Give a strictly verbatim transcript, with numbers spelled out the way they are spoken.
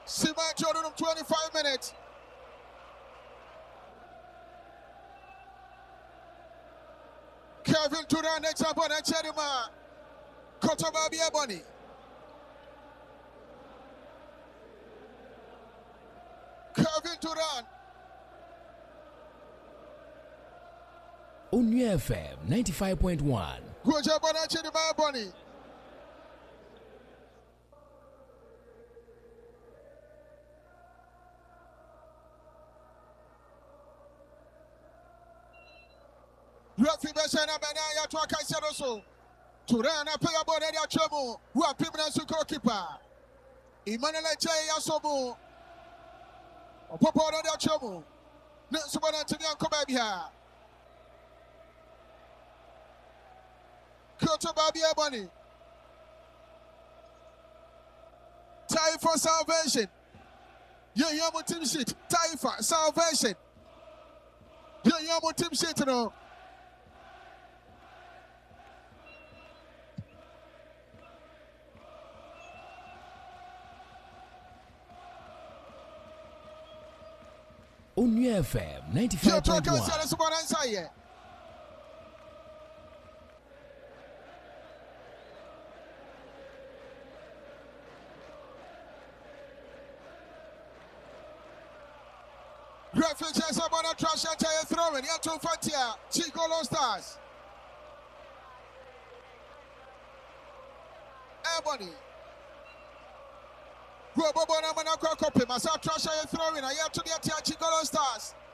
Simon Jordan, twenty-five minutes. Kevin Turan, next up on a Cherima. Kotobabi Ebony. Kevin Turan. Only F M ninety-five point one. Goja Bonache de Baboni. Rafi Beshana Benaya to a Kaisero. Turana Payabone Chomo, who are Pimana Suko keeper. Emmanuel J. Yasomo. Popo Chomo. Nesubana to the Uncobabia. Kyoto Babi Ebony. Time for salvation. Yeah, yeah, team sheet. Time for salvation. Yeah, yeah, team sheet, no. Only F M ninety-five point one. Refugees are going to trash and tire throwing. Yato Fatia, Chico Low Stars. Ebony. Go Bobo Namana Kokopi, Masa trash and throwing. I have to get Chico Low Stars.